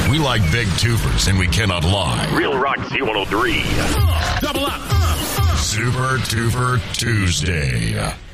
We like big twofer, and we cannot lie. Real Rock Z103. Double up. Super Twofer Tuesday.